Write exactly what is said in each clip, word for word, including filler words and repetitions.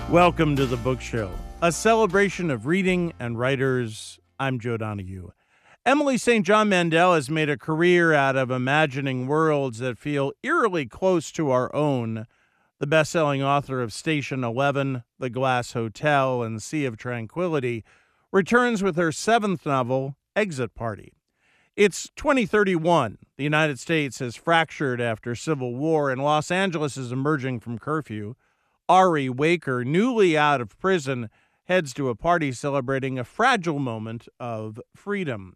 Welcome to The Book Show, a celebration of reading and writers. I'm Joe Donahue. Emily Saint John Mandel has made a career out of imagining worlds that feel eerily close to our own. The best-selling author of Station Eleven, The Glass Hotel, and Sea of Tranquility returns with her seventh novel, Exit Party. It's twenty thirty-one. The United States has fractured after civil war, and Los Angeles is emerging from curfew. Ari Waker, newly out of prison, heads to a party celebrating a fragile moment of freedom.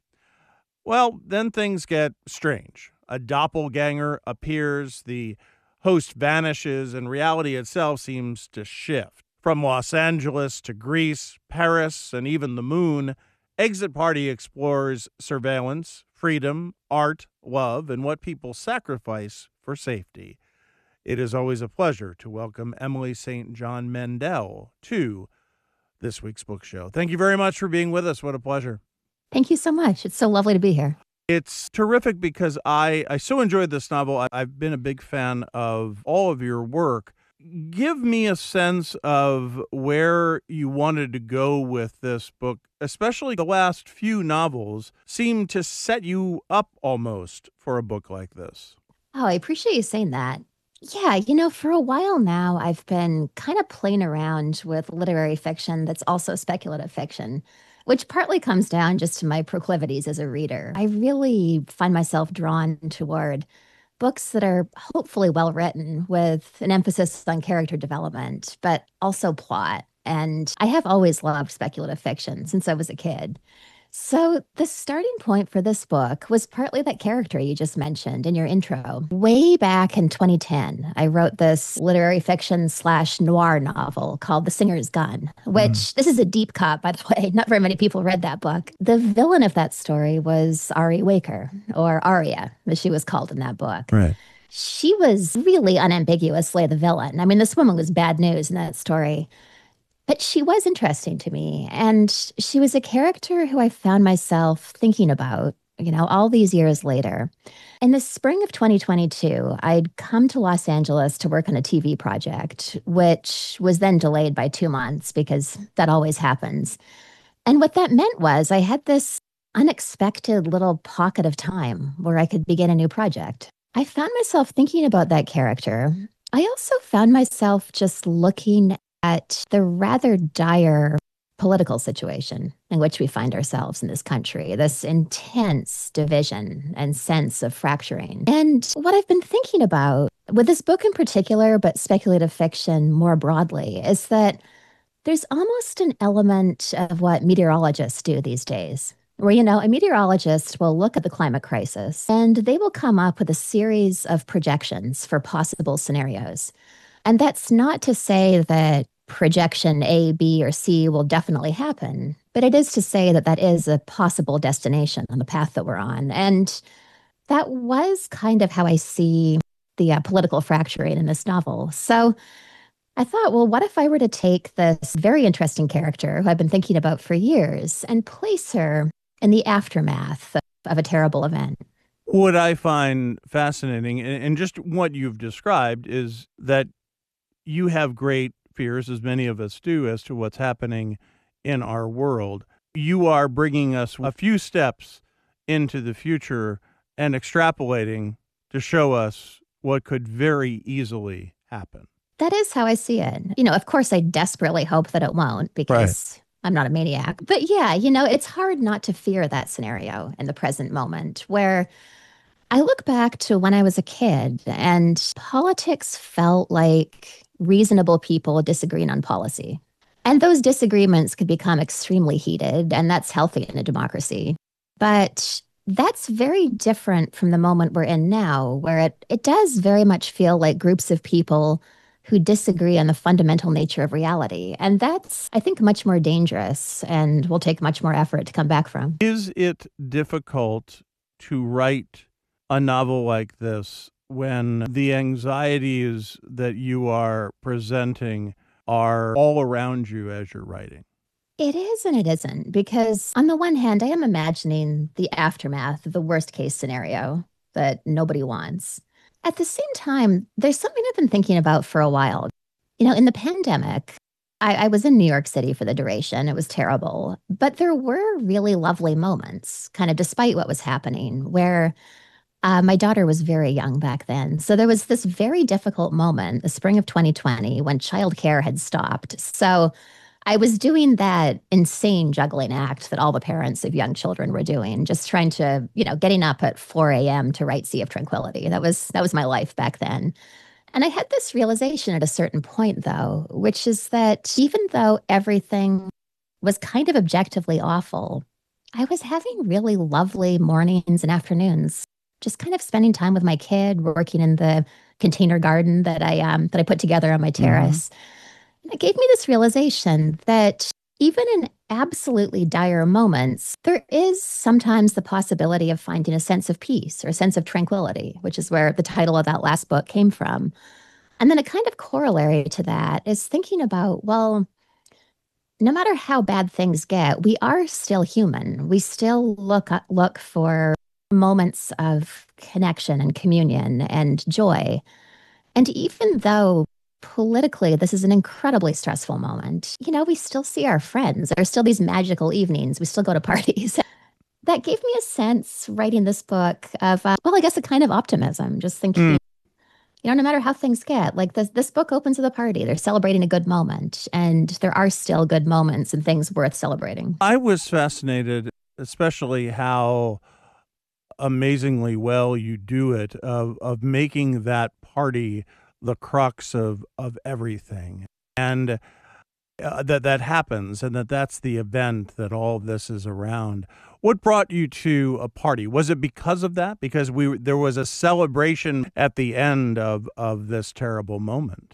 Well, then things get strange. A doppelganger appears, the host vanishes, and reality itself seems to shift. From Los Angeles to Greece, Paris, and even the moon, Exit Party explores surveillance, freedom, art, love, and what people sacrifice for safety. It is always a pleasure to welcome Emily Saint John Mandel to this week's book show. Thank you very much for being with us. What a pleasure. Thank you so much. It's so lovely to be here. It's terrific because I, I so enjoyed this novel. I, I've been a big fan of all of your work. Give me a sense of where you wanted to go with this book, especially the last few novels seem to set you up almost for a book like this. Oh, I appreciate you saying that. Yeah, you know, for a while now, I've been kind of playing around with literary fiction that's also speculative fiction, which partly comes down just to my proclivities as a reader. I really find myself drawn toward books that are hopefully well written with an emphasis on character development, but also plot. And I have always loved speculative fiction since I was a kid. So the starting point for this book was partly that character you just mentioned in your intro. Way back in twenty ten, I wrote this literary fiction slash noir novel called The Singer's Gun, which mm. this is a deep cut, by the way. Not very many people read that book. The villain of that story was Ari Waker, or Aria, as she was called in that book. Right. She was really unambiguously the villain. I mean, this woman was bad news in that story. But she was interesting to me, and she was a character who I found myself thinking about, you know, all these years later. In the spring of twenty twenty-two, I'd come to Los Angeles to work on a T V project, which was then delayed by two months because that always happens. And what that meant was I had this unexpected little pocket of time where I could begin a new project. I found myself thinking about that character. I also found myself just looking at the rather dire political situation in which we find ourselves in this country, this intense division and sense of fracturing. And what I've been thinking about with this book in particular, but speculative fiction more broadly, is that there's almost an element of what meteorologists do these days, where, you know, a meteorologist will look at the climate crisis and they will come up with a series of projections for possible scenarios. And that's not to say that projection A, B, or C will definitely happen, but it is to say that that is a possible destination on the path that we're on. And that was kind of how I see the uh, political fracturing in this novel. So I thought, well, what if I were to take this very interesting character who I've been thinking about for years and place her in the aftermath of, of a terrible event? What I find fascinating, and just what you've described, is that you have great fears, as many of us do, as to what's happening in our world. You are bringing us a few steps into the future and extrapolating to show us what could very easily happen. That is how I see it. You know, of course, I desperately hope that it won't because right. I'm not a maniac. But yeah, you know, it's hard not to fear that scenario in the present moment where I look back to when I was a kid and politics felt like reasonable people disagreeing on policy. And those disagreements could become extremely heated, and that's healthy in a democracy. But that's very different from the moment we're in now, where it, it does very much feel like groups of people who disagree on the fundamental nature of reality. And that's, I think, much more dangerous and will take much more effort to come back from. Is it difficult to write a novel like this when the anxieties that you are presenting are all around you as you're writing? It is and it isn't, because on the one hand, I am imagining the aftermath of the worst case scenario that nobody wants. At the same time, there's something I've been thinking about for a while. You know, in the pandemic, I, I was in New York City for the duration. It was terrible. But there were really lovely moments, kind of despite what was happening, where uh, my daughter was very young back then. So there was this very difficult moment, the spring of twenty twenty, when childcare had stopped. So I was doing that insane juggling act that all the parents of young children were doing, just trying to, you know, getting up at four a m to write Sea of Tranquility. That was that was my life back then. And I had this realization at a certain point, though, which is that even though everything was kind of objectively awful, I was having really lovely mornings and afternoons, just kind of spending time with my kid, working in the container garden that I um, that I put together on my Mm-hmm. terrace. And it gave me this realization that even in absolutely dire moments, there is sometimes the possibility of finding a sense of peace or a sense of tranquility, which is where the title of that last book came from. And then a kind of corollary to that is thinking about, well, no matter how bad things get, we are still human. We still look uh, look for moments of connection and communion and joy. And even though politically this is an incredibly stressful moment, you know, we still see our friends. There's still these magical evenings. We still go to parties. That gave me a sense writing this book of, uh, well, I guess a kind of optimism, just thinking, you know, no matter how things get, like this, this book opens with a party. They're celebrating a good moment, and there are still good moments and things worth celebrating. I was fascinated, especially how amazingly well you do it of of making that party the crux of of everything, and uh, that that happens, and that that's the event that all of this is around. What brought you to a party? Was it because of that? Because we there was a celebration at the end of of this terrible moment.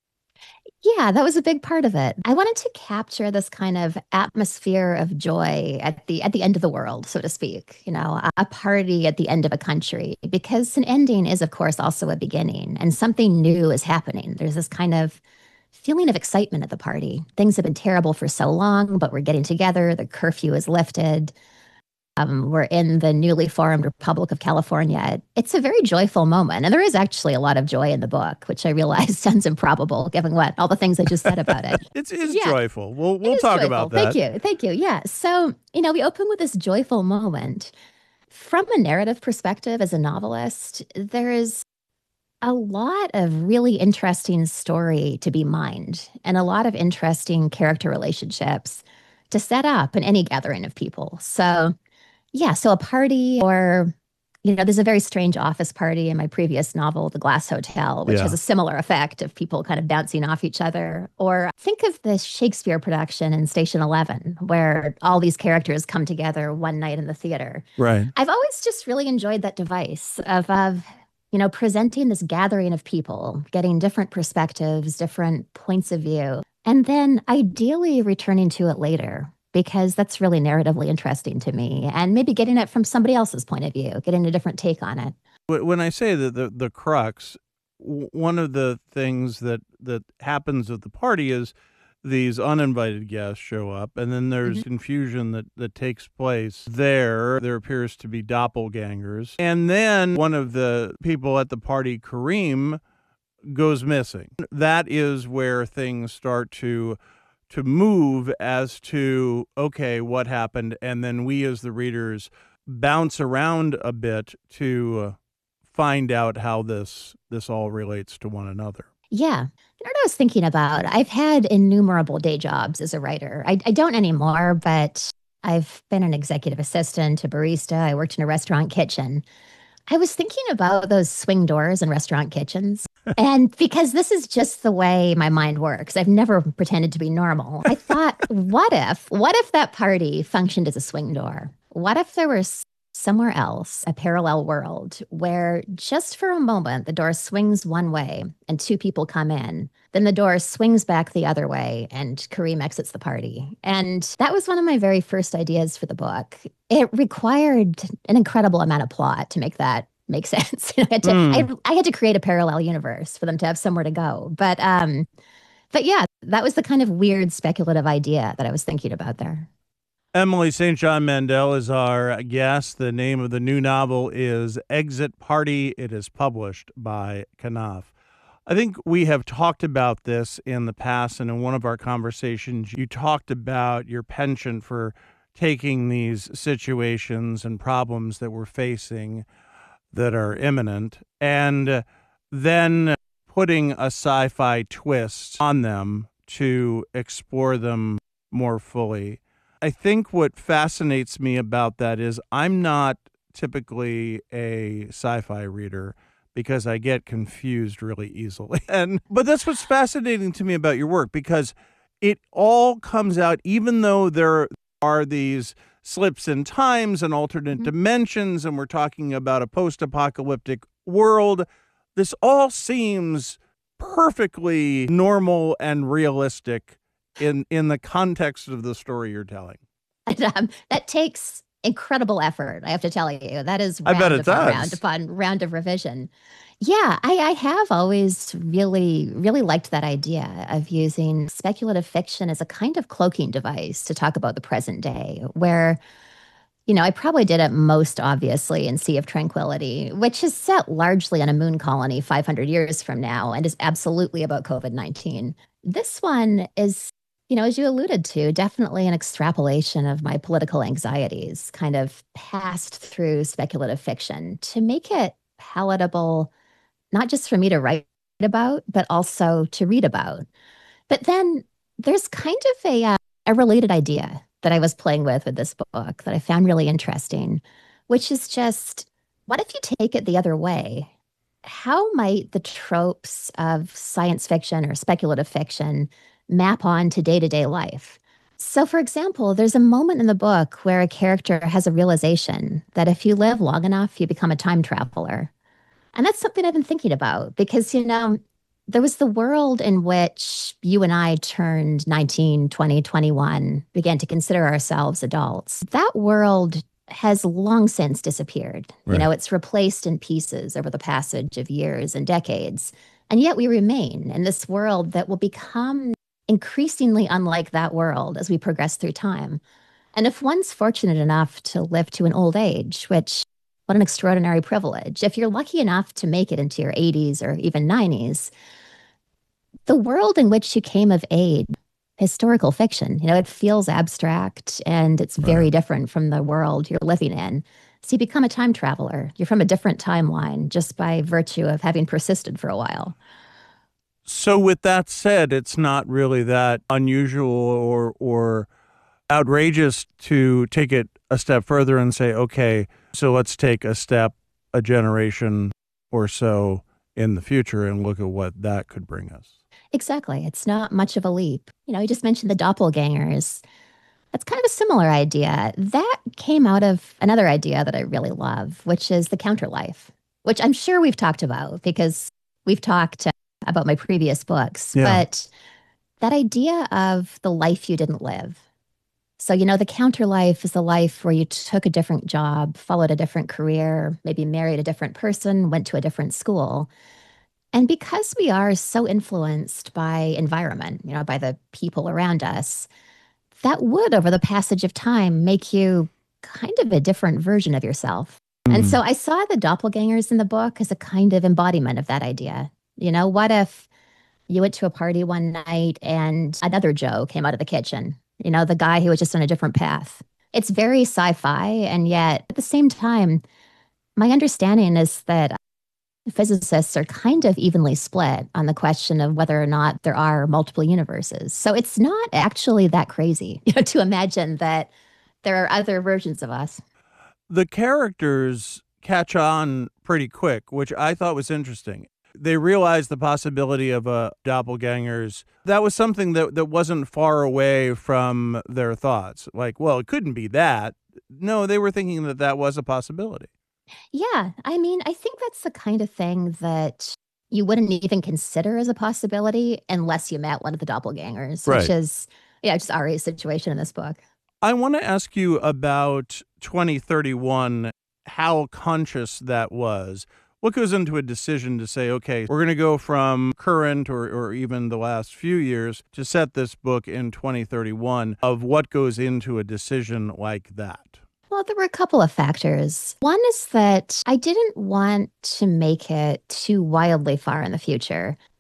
Yeah, that was a big part of it. I wanted to capture this kind of atmosphere of joy at the at the end of the world, so to speak, you know, a, a party at the end of a country, because an ending is of course also a beginning and something new is happening. There's this kind of feeling of excitement at the party. Things have been terrible for so long, but we're getting together, the curfew is lifted. Um, we're in the newly formed Republic of California. It's a very joyful moment. And there is actually a lot of joy in the book, which I realize sounds improbable given what all the things I just said about it. It is Yeah, joyful. We'll it we'll is talk joyful. about Thank that. you. Thank you. Yeah. So, you know, we open with this joyful moment. From a narrative perspective, as a novelist, there is a lot of really interesting story to be mined and a lot of interesting character relationships to set up in any gathering of people. So, yeah, so a party or, you know, there's a very strange office party in my previous novel, The Glass Hotel, which has Yeah. a similar effect of people kind of bouncing off each other. Or think of this Shakespeare production in Station Eleven, where all these characters come together one night in the theater. Right. I've always just really enjoyed that device of, of you know, presenting this gathering of people, getting different perspectives, different points of view, and then ideally returning to it later because that's really narratively interesting to me. And maybe getting it from somebody else's point of view, getting a different take on it. Wh- When I say that the the crux, w- one of the things that that happens at the party is these uninvited guests show up, and then Mhm. there's confusion that that takes place there. There appears to be doppelgangers, and then one of the people at the party, Kareem, goes missing. That is where things start to to move as to, okay, what happened, and then we as the readers bounce around a bit to uh, find out how this this all relates to one another. Yeah. You know what I was thinking about? I've had innumerable day jobs as a writer. I, I don't anymore, but I've been an executive assistant, a barista. I worked in a restaurant kitchen. I was thinking about those swing doors in restaurant kitchens. And because this is just the way my mind works, I've never pretended to be normal. I thought, what if, what if that party functioned as a swing door? What if there was somewhere else, a parallel world, where just for a moment the door swings one way and two people come in? Then the door swings back the other way and Kareem exits the party. And that was one of my very first ideas for the book. It required an incredible amount of plot to make that make sense. You know, I had to Mm. I, I had to create a parallel universe for them to have somewhere to go. But um but yeah, that was the kind of weird speculative idea that I was thinking about there. Emily Saint John Mandel is our guest. The name of the new novel is Exit Party. It is published by Knopf. I think we have talked about this in the past, and in one of our conversations, you talked about your penchant for taking these situations and problems that we're facing that are imminent and then putting a sci-fi twist on them to explore them more fully. I think what fascinates me about that is I'm not typically a sci-fi reader because I get confused really easily. And but that's what's fascinating to me about your work, because it all comes out, even though there are these slips in times and alternate Mhm. dimensions, and we're talking about a post-apocalyptic world, this all seems perfectly normal and realistic in in the context of the story you're telling. And, um, that takes incredible effort, I have to tell you. That is I bet round it upon round does. upon round of revision. Yeah, I, I have always really, really liked that idea of using speculative fiction as a kind of cloaking device to talk about the present day, where, you know, I probably did it most obviously in Sea of Tranquility, which is set largely on a moon colony five hundred years from now and is absolutely about COVID nineteen. This one is, you know, as you alluded to, definitely an extrapolation of my political anxieties, kind of passed through speculative fiction to make it palatable, not just for me to write about, but also to read about. But then there's kind of a, uh, a related idea that I was playing with with this book that I found really interesting, which is just, what if you take it the other way? How might the tropes of science fiction or speculative fiction map on to day to day life? So, for example, there's a moment in the book where a character has a realization that if you live long enough, you become a time traveler. And that's something I've been thinking about because, you know, there was the world in which you and I turned nineteen, twenty, twenty-one, began to consider ourselves adults. That world has long since disappeared. Right. You know, it's replaced in pieces over the passage of years and decades. And yet we remain in this world that will become increasingly unlike that world as we progress through time. And if one's fortunate enough to live to an old age, which, what an extraordinary privilege. If you're lucky enough to make it into your eighties or even nineties, the world in which you came of age, historical fiction, you know, it feels abstract and it's very right. different from the world you're living in. So you become a time traveler. You're from a different timeline just by virtue of having persisted for a while. So with that said, it's not really that unusual or or outrageous to take it a step further and say, okay, so let's take a step, a generation or so in the future and look at what that could bring us. Exactly. It's not much of a leap. You know, you just mentioned the doppelgangers. That's kind of a similar idea. That came out of another idea that I really love, which is the counterlife, which I'm sure we've talked about because we've talked about my previous books. Yeah. But that idea of the life you didn't live. So, you know, the counterlife is the life where you took a different job, followed a different career, maybe married a different person, went to a different school. And because we are so influenced by environment, you know, by the people around us, that would, over the passage of time, make you kind of a different version of yourself. Mm. And so I saw the doppelgangers in the book as a kind of embodiment of that idea. You know, what if you went to a party one night and another Joe came out of the kitchen? You know, the guy who was just on a different path. It's very sci-fi, and yet at the same time, my understanding is that physicists are kind of evenly split on the question of whether or not there are multiple universes. So it's not actually that crazy, you know, to imagine that there are other versions of us. The characters catch on pretty quick, which I thought was interesting. They realized the possibility of a doppelgangers. That was something that, that wasn't far away from their thoughts. Like, well, it couldn't be that. No, they were thinking that that was a possibility. Yeah. I mean, I think that's the kind of thing that you wouldn't even consider as a possibility unless you met one of the doppelgangers, Right. which is, yeah, just Ari's situation in this book. I want to ask you about twenty thirty-one, how conscious that was. What goes into a decision to say, okay, we're going to go from current or, or even the last few years to set this book in twenty thirty-one, of what goes into a decision like that? Well, there were a couple of factors. One is that I didn't want to make it too wildly far in the future.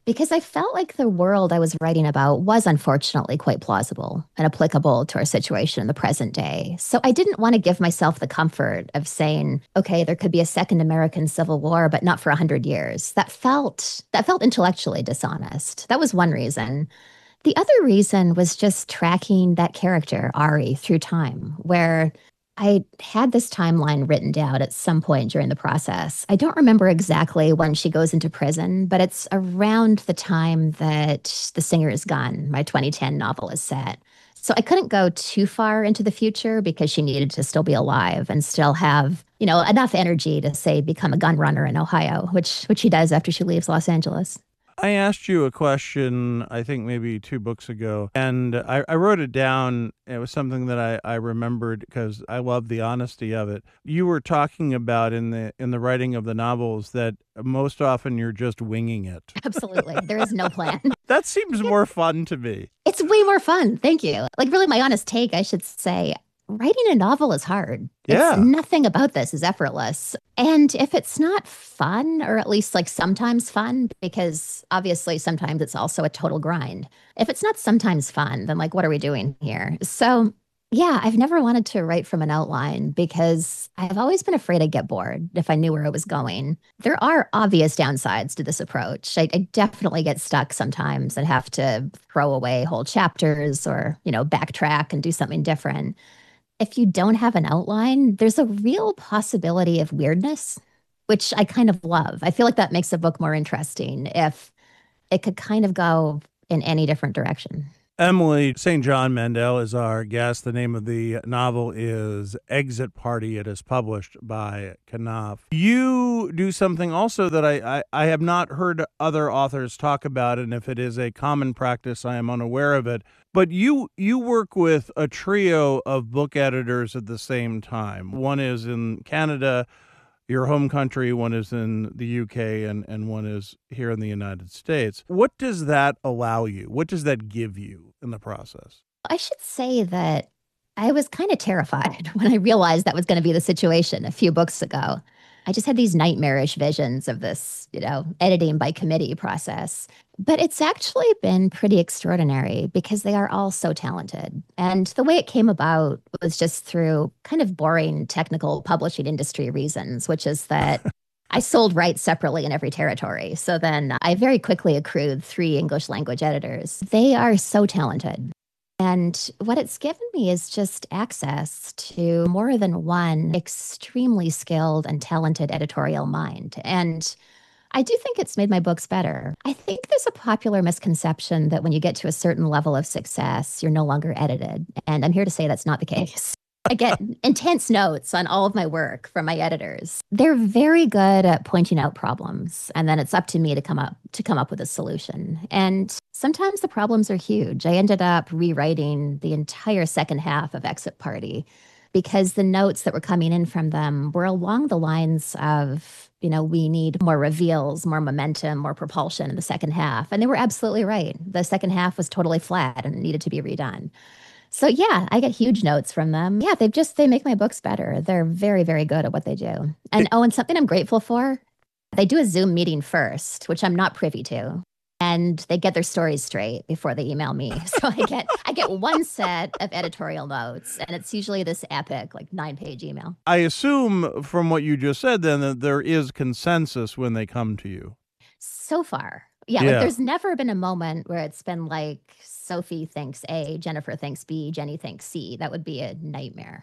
because I felt like the world I was writing about was unfortunately quite plausible and applicable to our situation in the present day. So I didn't want to give myself the comfort of saying, okay, there could be a second American Civil War, but not for a hundred years. That felt that felt intellectually dishonest. That was one reason. The other reason was just tracking that character, Ari, through time, where I had this timeline written down at some point during the process. I don't remember exactly when she goes into prison, but it's around the time that The Singer is Gone, my twenty ten novel, is set. So I couldn't go too far into the future because she needed to still be alive and still have, you know, enough energy to say become a gun runner in Ohio, which which she does after she leaves Los Angeles. I asked you a question, I think maybe two books ago, and I, I wrote it down. It was something that I, I remembered because I love the honesty of it. You were talking about in the in the writing of the novels that most often you're just winging it. Absolutely. There is no plan. That seems more fun to me. It's way more fun. Thank you. Like, really, my honest take, I should say, writing a novel is hard. Yeah. It's nothing about this is effortless. And if it's not fun, or at least like sometimes fun, because obviously sometimes it's also a total grind. If it's not sometimes fun, then like, what are we doing here? So yeah, I've never wanted to write from an outline because I've always been afraid I'd get bored if I knew where it was going. There are obvious downsides to this approach. I, I definitely get stuck sometimes and have to throw away whole chapters or, you know, backtrack and do something different. If you don't have an outline, there's a real possibility of weirdness, which I kind of love. I feel like that makes a book more interesting if it could kind of go in any different direction. Emily Saint John Mandel is our guest. The name of the novel is Exit Party. It is published by Knopf. You do something also that I, I, I have not heard other authors talk about, and if it is a common practice, I am unaware of it. But you you work with a trio of book editors at the same time. One is in Canada, your home country, one is in the U K, and, and one is here in the United States. What does that allow you? What does that give you in the process? I should say that I was kind of terrified when I realized that was going to be the situation a few books ago. I just had these nightmarish visions of this, you know, editing by committee process. But it's actually been pretty extraordinary because they are all so talented. And the way it came about was just through kind of boring technical publishing industry reasons, which is that I sold rights separately in every territory. So then I very quickly accrued three English language editors. They are so talented. And what it's given me is just access to more than one extremely skilled and talented editorial mind. And I do think it's made my books better. I think there's a popular misconception that when you get to a certain level of success, you're no longer edited. And I'm here to say that's not the case. I get intense notes on all of my work from my editors. They're very good at pointing out problems, and then it's up to me to come up to come up with a solution. And sometimes the problems are huge. I ended up rewriting the entire second half of Exit Party because the notes that were coming in from them were along the lines of, you know, we need more reveals, more momentum, more propulsion in the second half. And they were absolutely right. The second half was totally flat and it needed to be redone. So yeah, I get huge notes from them. Yeah, they just they make my books better. They're very, very good at what they do. And oh, and something I'm grateful for, they do a Zoom meeting first, which I'm not privy to. And they get their stories straight before they email me. So I get I get one set of editorial notes, and it's usually this epic, like nine-page email. I assume from what you just said then that there is consensus when they come to you. So far. Yeah, Yeah. like there's never been a moment where it's been like Sophie thinks A, Jennifer thinks B, Jenny thinks C. That would be a nightmare.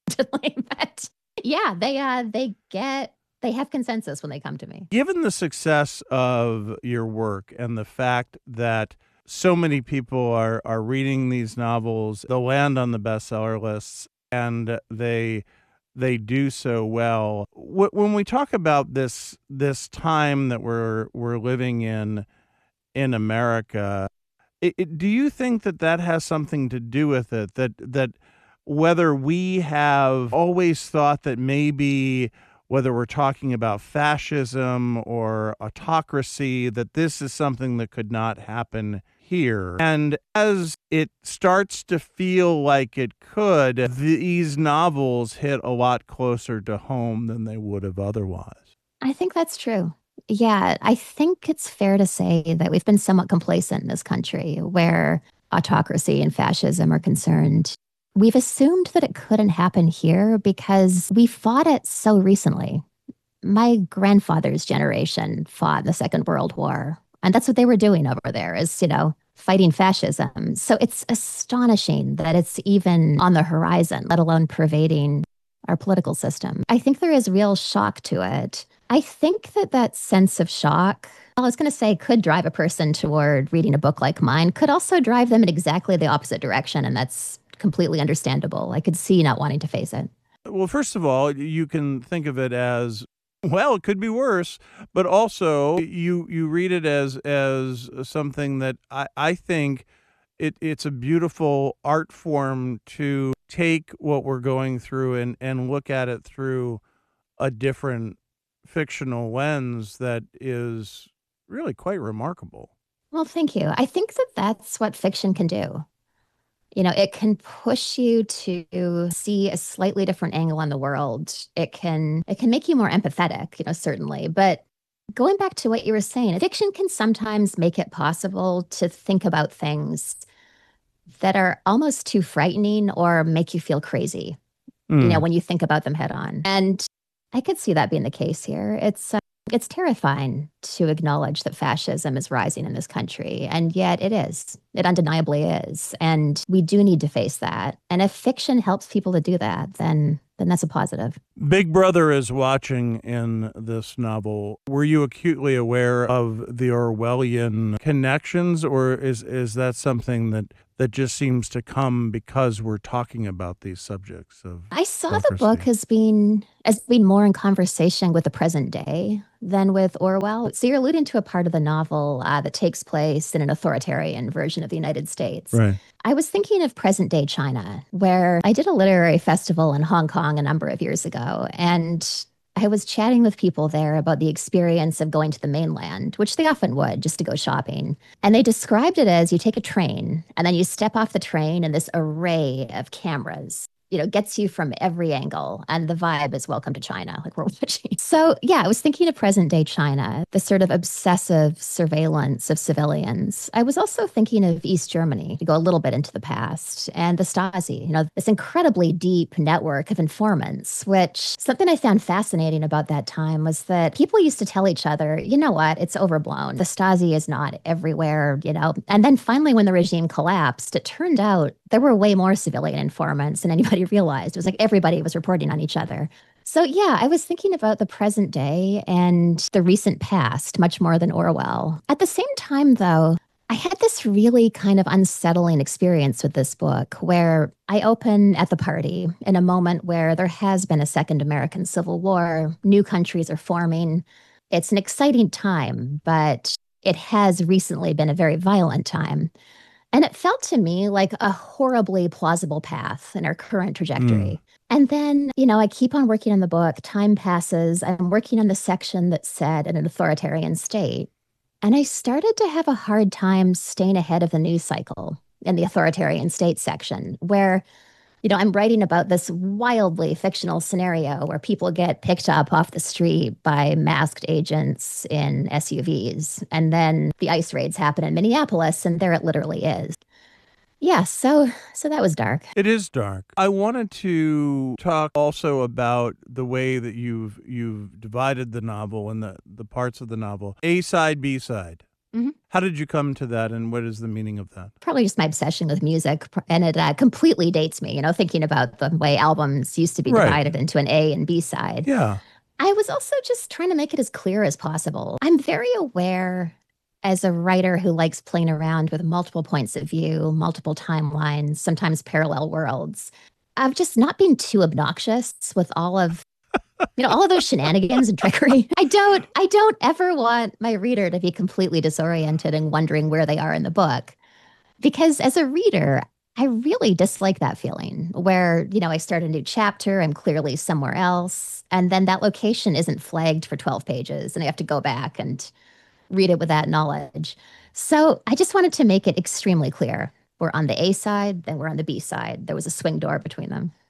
But yeah, they uh they get they have consensus when they come to me. Given the success of your work and the fact that so many people are, are reading these novels, they'll land on the bestseller lists, and they they do so well. Wh- When we talk about this this time that we're we're living in in America, it, it, do you think that that has something to do with it? That that whether we have always thought that maybe whether we're talking about fascism or autocracy, that this is something that could not happen here. And as it starts to feel like it could, these novels hit a lot closer to home than they would have otherwise. I think that's true. Yeah, I think it's fair to say that we've been somewhat complacent in this country where autocracy and fascism are concerned. We've assumed that it couldn't happen here because we fought it so recently. My grandfather's generation fought the Second World War, and that's what they were doing over there is, you know, fighting fascism. So it's astonishing that it's even on the horizon, let alone pervading our political system. I think there is real shock to it. I think that that sense of shock, I was going to say, could drive a person toward reading a book like mine, could also drive them in exactly the opposite direction. And that's completely understandable. I could see not wanting to face it. Well, first of all, you can think of it as, well, it could be worse, but also you you read it as as something that I, I think it it's a beautiful art form to take what we're going through and, and look at it through a different fictional lens that is really quite remarkable. Well, thank you. I think that that's what fiction can do. You know, it can push you to see a slightly different angle on the world. It can it can make you more empathetic, you know, certainly. But going back to what you were saying, fiction can sometimes make it possible to think about things that are almost too frightening or make you feel crazy, you know, Mm. when you think about them head on. And I could see that being the case here. It's uh, it's terrifying to acknowledge that fascism is rising in this country, and yet it is. It undeniably is, and we do need to face that. And if fiction helps people to do that, then then that's a positive. Big Brother is watching in this novel. Were you acutely aware of the Orwellian connections, or is is that something that that just seems to come because we're talking about these subjects of I saw the book democracy? as being as being more in conversation with the present day than with Orwell. So you're alluding to a part of the novel uh, that takes place in an authoritarian version of the United States. Right. I was thinking of present day China, where I did a literary festival in Hong Kong a number of years ago, and I was chatting with people there about the experience of going to the mainland, which they often would just to go shopping. And they described it as you take a train and then you step off the train and this array of cameras, you know, gets you from every angle. And the vibe is welcome to China, like we're watching. So, yeah, I was thinking of present day China, the sort of obsessive surveillance of civilians. I was also thinking of East Germany, to go a little bit into the past, and the Stasi, you know, this incredibly deep network of informants, which something I found fascinating about that time was that people used to tell each other, you know what, it's overblown. The Stasi is not everywhere, you know. And then finally, when the regime collapsed, it turned out there were way more civilian informants than anybody realized. It was like everybody was reporting on each other. So, yeah, I was thinking about the present day and the recent past much more than Orwell. At the same time, though, I had this really kind of unsettling experience with this book where I open at the party in a moment where there has been a second American Civil War, new countries are forming. It's an exciting time, but it has recently been a very violent time. And it felt to me like a horribly plausible path in our current Mm. trajectory. And then, you know, I keep on working on the book. Time passes. I'm working on the section that said in an authoritarian state. And I started to have a hard time staying ahead of the news cycle in the authoritarian state section, where, you know, I'm writing about this wildly fictional scenario where people get picked up off the street by masked agents in S U Vs. And then the ICE raids happen in Minneapolis, and there it literally is. Yeah, so so that was dark. It is dark. I wanted to talk also about the way that you've you've divided the novel and the, the parts of the novel. A side, B side. Mhm. How did you come to that, and what is the meaning of that? Probably just my obsession with music, and it uh, completely dates me, you know, thinking about the way albums used to be Right. divided into an A and B side. Yeah. I was also just trying to make it as clear as possible. I'm very aware as a writer who likes playing around with multiple points of view, multiple timelines, sometimes parallel worlds, of just not being too obnoxious with all of you know all of those shenanigans and trickery. I don't I don't ever want my reader to be completely disoriented and wondering where they are in the book. Because as a reader, I really dislike that feeling where, you know, I start a new chapter, I'm clearly somewhere else, and then that location isn't flagged for twelve pages, and I have to go back and read it with that knowledge. So I just wanted to make it extremely clear. We're on the A side, then we're on the B side. There was a swing door between them.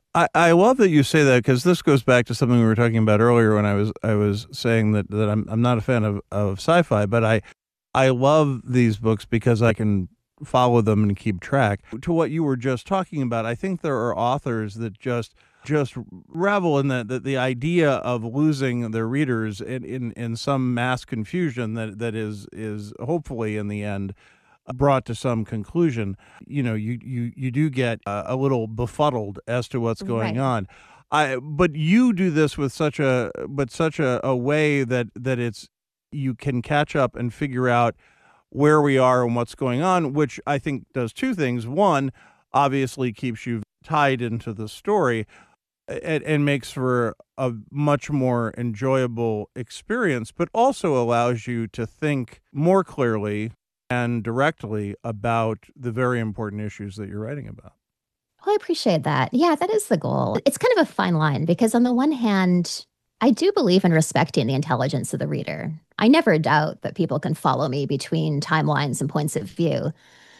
I, I love that you say that because this goes back to something we were talking about earlier when I was I was saying that, that I'm I'm not a fan of, of sci-fi, but I I love these books because I can follow them and keep track. To what you were just talking about, I think there are authors that just just revel in that, that the idea of losing their readers in, in, in some mass confusion that, that is is hopefully in the end brought to some conclusion. You know, you you you do get uh, a little befuddled as to what's going Right. on. I but you do this with such a but such a, a way that that it's you can catch up and figure out where we are and what's going on, which I think does two things. One, obviously keeps you tied into the story and, and makes for a much more enjoyable experience, but also allows you to think more clearly and directly about the very important issues that you're writing about. Well, I appreciate that. Yeah, that is the goal. It's kind of a fine line because, on the one hand, I do believe in respecting the intelligence of the reader. I never doubt that people can follow me between timelines and points of view,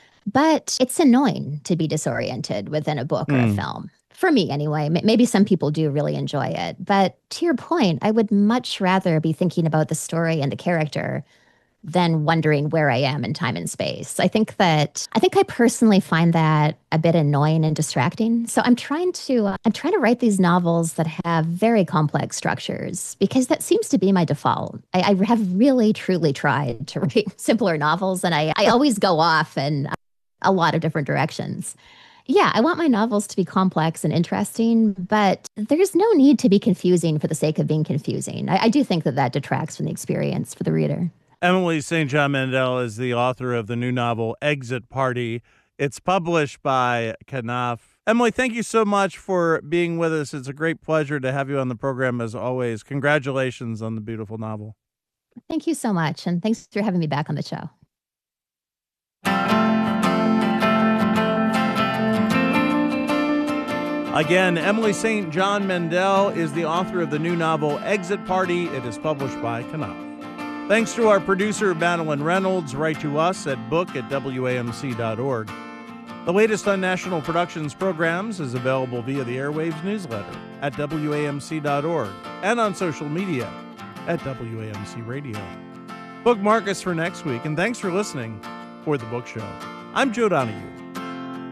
but it's annoying to be disoriented within a book or a Mm. film. For me, anyway. M- Maybe some people do really enjoy it. But to your point, I would much rather be thinking about the story and the character than wondering where I am in time and space. I think that I think I personally find that a bit annoying and distracting. So I'm trying to uh, I'm trying to write these novels that have very complex structures because that seems to be my default. I, I have really truly tried to write simpler novels, and I I always go off in a lot of different directions. Yeah, I want my novels to be complex and interesting, but there's no need to be confusing for the sake of being confusing. I, I do think that that detracts from the experience for the reader. Emily Saint John Mandel is the author of the new novel Exit Party. It's published by Knopf. Emily, thank you so much for being with us. It's a great pleasure to have you on the program as always. Congratulations on the beautiful novel. Thank you so much. And thanks for having me back on the show. Again, Emily Saint John Mandel is the author of the new novel Exit Party. It is published by Knopf. Thanks to our producer, Madeline Reynolds. Write to us at book at W A M C dot org. The latest on National Productions programs is available via the Airwaves newsletter at W A M C dot org and on social media at W A M C Radio. Bookmark us for next week, and thanks for listening for The Book Show. I'm Joe Donahue.